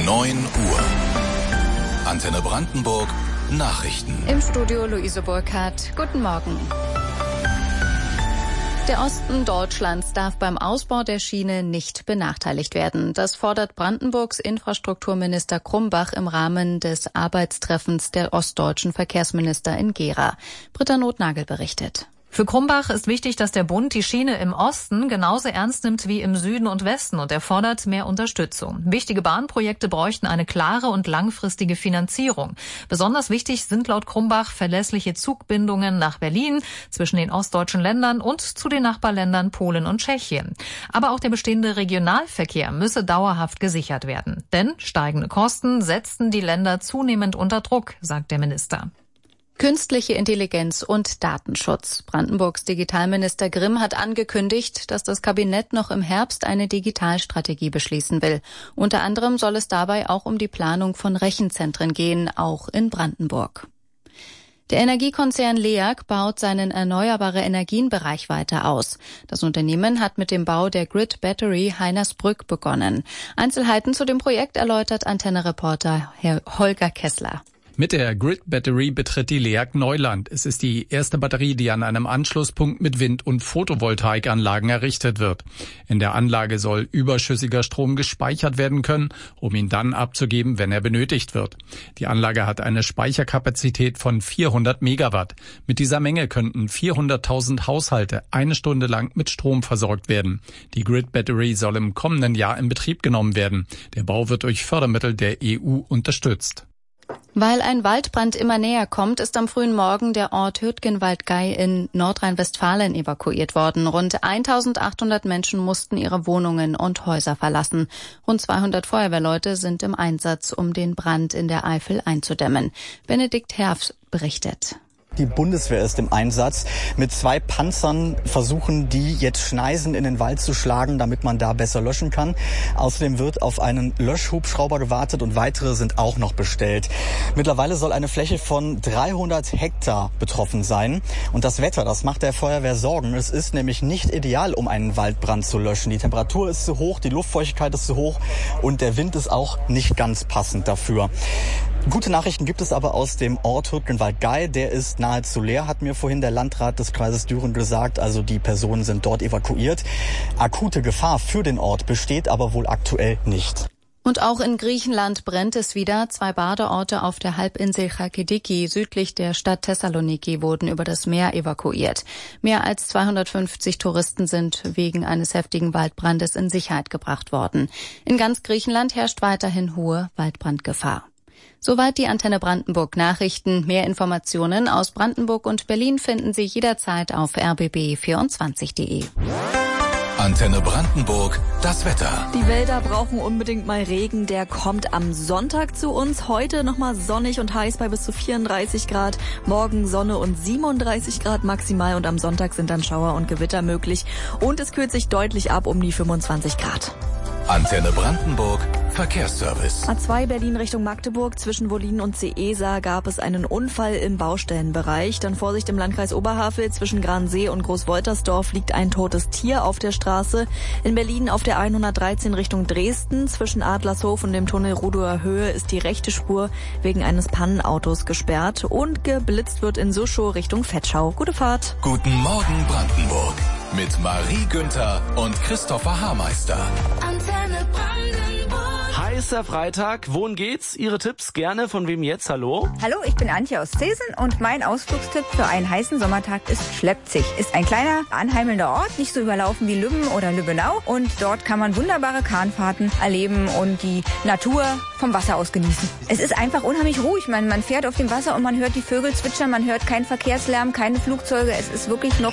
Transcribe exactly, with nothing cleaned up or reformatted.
neun Uhr. Antenne Brandenburg Nachrichten. Im Studio Luise Burkhardt. Guten Morgen. Der Osten Deutschlands darf beim Ausbau der Schiene nicht benachteiligt werden. Das fordert Brandenburgs Infrastrukturminister Krumbach im Rahmen des Arbeitstreffens der ostdeutschen Verkehrsminister in Gera. Britta Nothnagel berichtet. Für Krumbach ist wichtig, dass der Bund die Schiene im Osten genauso ernst nimmt wie im Süden und Westen, und er fordert mehr Unterstützung. Wichtige Bahnprojekte bräuchten eine klare und langfristige Finanzierung. Besonders wichtig sind laut Krumbach verlässliche Zugbindungen nach Berlin, zwischen den ostdeutschen Ländern und zu den Nachbarländern Polen und Tschechien. Aber auch der bestehende Regionalverkehr müsse dauerhaft gesichert werden. Denn steigende Kosten setzten die Länder zunehmend unter Druck, sagt der Minister. Künstliche Intelligenz und Datenschutz. Brandenburgs Digitalminister Grimm hat angekündigt, dass das Kabinett noch im Herbst eine Digitalstrategie beschließen will. Unter anderem soll es dabei auch um die Planung von Rechenzentren gehen, auch in Brandenburg. Der Energiekonzern L E A G baut seinen erneuerbare Energienbereich weiter aus. Das Unternehmen hat mit dem Bau der Grid Battery Heinersbrück begonnen. Einzelheiten zu dem Projekt erläutert Antenne-Reporter Herr Holger Kessler. Mit der Grid Battery betritt die L E A G Neuland. Es ist die erste Batterie, die an einem Anschlusspunkt mit Wind- und Photovoltaikanlagen errichtet wird. In der Anlage soll überschüssiger Strom gespeichert werden können, um ihn dann abzugeben, wenn er benötigt wird. Die Anlage hat eine Speicherkapazität von vierhundert Megawatt. Mit dieser Menge könnten vierhunderttausend Haushalte eine Stunde lang mit Strom versorgt werden. Die Grid Battery soll im kommenden Jahr in Betrieb genommen werden. Der Bau wird durch Fördermittel der E U unterstützt. Weil ein Waldbrand immer näher kommt, ist am frühen Morgen der Ort Hürtgenwald-Gey in Nordrhein-Westfalen evakuiert worden. Rund eintausendachthundert Menschen mussten ihre Wohnungen und Häuser verlassen. Rund zweihundert Feuerwehrleute sind im Einsatz, um den Brand in der Eifel einzudämmen. Benedikt Herf berichtet. Die Bundeswehr ist im Einsatz. Mit zwei Panzern versuchen die jetzt Schneisen in den Wald zu schlagen, damit man da besser löschen kann. Außerdem wird auf einen Löschhubschrauber gewartet und weitere sind auch noch bestellt. Mittlerweile soll eine Fläche von dreihundert Hektar betroffen sein. Und das Wetter, das macht der Feuerwehr Sorgen. Es ist nämlich nicht ideal, um einen Waldbrand zu löschen. Die Temperatur ist zu hoch, die Luftfeuchtigkeit ist zu hoch und der Wind ist auch nicht ganz passend dafür. Gute Nachrichten gibt es aber aus dem Ort Hürtgenwald-Gey. Der ist nahezu leer, hat mir vorhin der Landrat des Kreises Düren gesagt. Also die Personen sind dort evakuiert. Akute Gefahr für den Ort besteht aber wohl aktuell nicht. Und auch in Griechenland brennt es wieder. Zwei Badeorte auf der Halbinsel Chalkidiki südlich der Stadt Thessaloniki wurden über das Meer evakuiert. Mehr als zweihundertfünfzig Touristen sind wegen eines heftigen Waldbrandes in Sicherheit gebracht worden. In ganz Griechenland herrscht weiterhin hohe Waldbrandgefahr. Soweit die Antenne Brandenburg Nachrichten. Mehr Informationen aus Brandenburg und Berlin finden Sie jederzeit auf r b b vierundzwanzig punkt de. Antenne Brandenburg, das Wetter. Die Wälder brauchen unbedingt mal Regen. Der kommt am Sonntag zu uns. Heute nochmal sonnig und heiß bei bis zu vierunddreißig Grad. Morgen Sonne und siebenunddreißig Grad maximal. Und am Sonntag sind dann Schauer und Gewitter möglich. Und es kühlt sich deutlich ab um die fünfundzwanzig Grad. Antenne Brandenburg, Verkehrsservice. A zwei Berlin Richtung Magdeburg zwischen Wollin und Seesa gab es einen Unfall im Baustellenbereich. Dann Vorsicht im Landkreis Oberhavel zwischen Gransee und Großwoltersdorf liegt ein totes Tier auf der Straße. In Berlin auf der hundertdreizehn Richtung Dresden zwischen Adlershof und dem Tunnel Rudower Höhe ist die rechte Spur wegen eines Pannenautos gesperrt und geblitzt wird in Suschow Richtung Vetschau. Gute Fahrt. Guten Morgen Brandenburg mit Marie Günther und Christopher Haarmeister. Antenne Brandenburg. Heißer Freitag, wohin geht's? Ihre Tipps gerne, von wem jetzt? Hallo? Hallo, ich bin Antje aus Zesen und mein Ausflugstipp für einen heißen Sommertag ist Schleppzig. Ist ein kleiner, anheimelnder Ort, nicht so überlaufen wie Lübben oder Lübbenau und dort kann man wunderbare Kahnfahrten erleben und die Natur vom Wasser aus genießen. Es ist einfach unheimlich ruhig, man, man fährt auf dem Wasser und man hört die Vögel zwitschern, man hört keinen Verkehrslärm, keine Flugzeuge, es ist wirklich noch